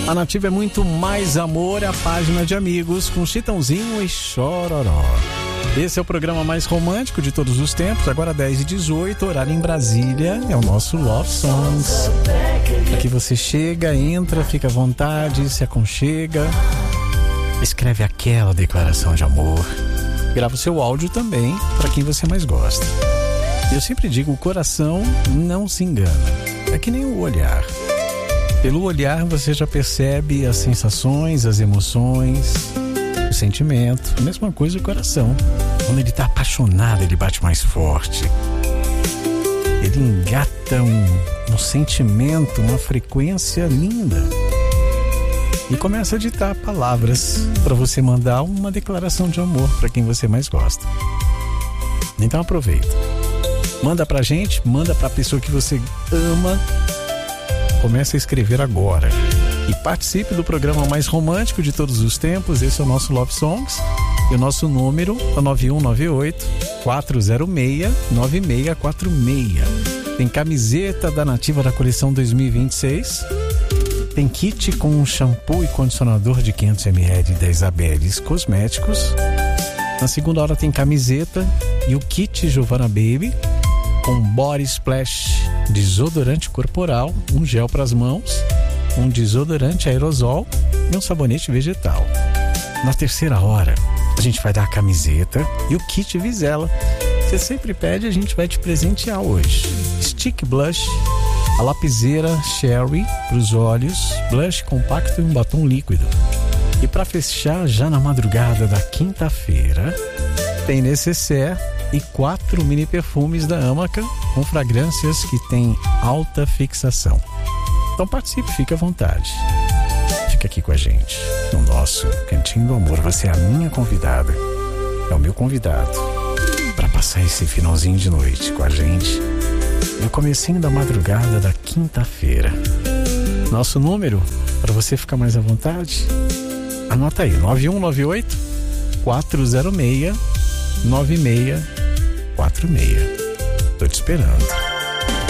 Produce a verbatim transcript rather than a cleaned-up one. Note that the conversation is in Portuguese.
A Nativa é muito mais amor, a página de amigos com Chitãozinho e Chororó. Esse é o programa mais romântico de todos os tempos. Agora dez e dezoito, horário em Brasília. É o nosso Love Songs. Aqui você chega, entra, fica à vontade, se aconchega, escreve aquela declaração de amor. Grava o seu áudio também para quem você mais gosta. Eu sempre digo, o coração não se engana. É que nem o olhar. Pelo olhar você já percebe as sensações, as emoções, o sentimento. A mesma coisa o coração. Quando ele está apaixonado, ele bate mais forte. Ele engata um, um sentimento, uma frequência linda. E começa a ditar palavras para você mandar uma declaração de amor para quem você mais gosta. Então aproveita. Manda pra gente, manda pra pessoa que você ama. Comece a escrever agora. E participe do programa mais romântico de todos os tempos. Esse é o nosso Love Songs. E o nosso número é nove um nove oito, quatro zero seis, nove seis quatro seis. Tem camiseta da Nativa da coleção dois mil e vinte e seis. Tem kit com um shampoo e condicionador de quinhentos mililitros da Isabeles Cosméticos. Na segunda hora tem camiseta e o kit Giovanna Baby com body splash, desodorante corporal, um gel para as mãos, um desodorante aerosol e um sabonete vegetal. Na terceira hora a gente vai dar a camiseta e o kit Vizela. Você sempre pede, a gente vai te presentear hoje. Stick blush, a lapiseira Sherry para os olhos, blush compacto e um batom líquido. E para fechar, já na madrugada da quinta-feira, tem necessaire e quatro mini perfumes da Amaca com fragrâncias que têm alta fixação. Então participe, fique à vontade. Fica aqui com a gente no nosso Cantinho do Amor. Você é a minha convidada, é o meu convidado para passar esse finalzinho de noite com a gente no comecinho da madrugada da quinta-feira. Nosso número, para você ficar mais à vontade, anota aí, nove um nove oito, quatro zero seis, nove seis quatro seis. Tô te esperando.